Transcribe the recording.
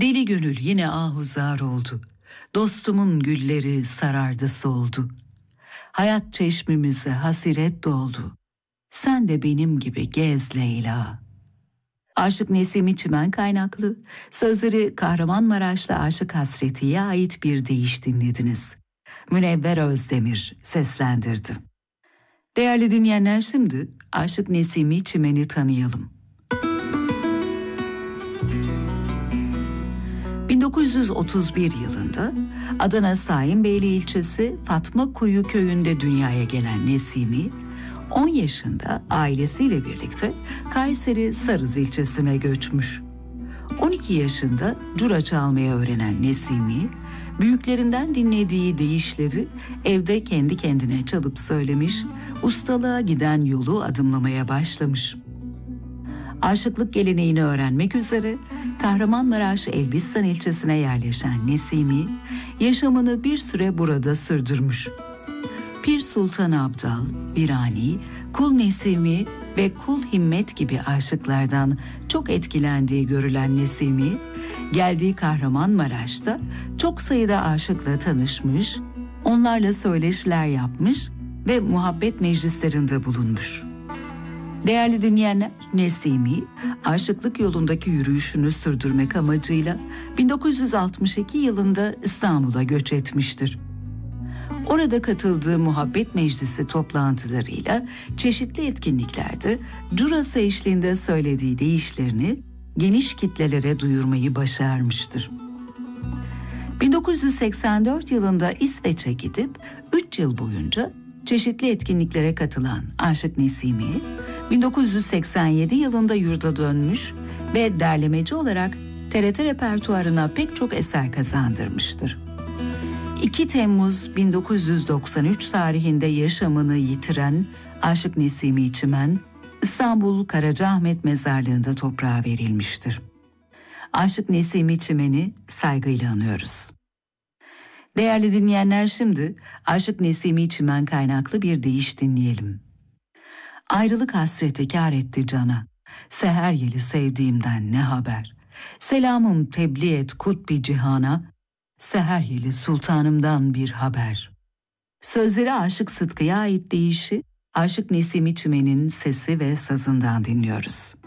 Deli gönül yine ahuzar oldu. Dostumun gülleri sarardı soldu. Hayat çeşmimize hasiret doldu. Sen de benim gibi gez Leyla. Aşık Nesimi Çimen kaynaklı, sözleri Kahramanmaraşlı Aşık Hasreti'ye ait bir deyiş dinlediniz. Münevver Özdemir seslendirdi. Değerli dinleyenler, şimdi Aşık Nesimi Çimen'i tanıyalım. 1931 yılında Adana Saimbeyli ilçesi Fatma Kuyu köyünde dünyaya gelen Nesimi, 10 yaşında ailesiyle birlikte Kayseri Sarız ilçesine göçmüş. 12 yaşında cura çalmayı öğrenen Nesimi, büyüklerinden dinlediği deyişleri evde kendi kendine çalıp söylemiş, ustalığa giden yolu adımlamaya başlamış. Aşıklık geleneğini öğrenmek üzere Kahramanmaraş Elbistan ilçesine yerleşen Nesimi, yaşamını bir süre burada sürdürmüş. Pir Sultan Abdal, Birani, Kul Nesimi ve Kul Himmet gibi aşıklardan çok etkilendiği görülen Nesimi, geldiği Kahramanmaraş'ta çok sayıda aşıkla tanışmış, onlarla söyleşiler yapmış ve muhabbet meclislerinde bulunmuş. Değerli dinleyenler, Nesimi, aşıklık yolundaki yürüyüşünü sürdürmek amacıyla 1962 yılında İstanbul'a göç etmiştir. Orada katıldığı muhabbet meclisi toplantılarıyla çeşitli etkinliklerde curası eşliğinde söylediği deyişlerini geniş kitlelere duyurmayı başarmıştır. 1984 yılında İsveç'e gidip 3 yıl boyunca çeşitli etkinliklere katılan Aşık Nesimi, 1987 yılında yurda dönmüş ve derlemeci olarak TRT repertuarına pek çok eser kazandırmıştır. 2 Temmuz 1993 tarihinde yaşamını yitiren Aşık Nesimi Çimen, İstanbul Karacaahmet Mezarlığı'nda toprağa verilmiştir. Aşık Nesimi Çimen'i saygıyla anıyoruz. Değerli dinleyenler, şimdi Aşık Nesimi Çimen kaynaklı bir deyiş dinleyelim. Ayrılık hasreti kâr etti cana, seher yeli sevdiğimden ne haber? Selamım tebliğ et kutbi cihana, seher yeli sultanımdan bir haber. Sözleri Aşık Sıtkı'ya ait deyişi, Aşık Nesimi Çimen'in sesi ve sazından dinliyoruz.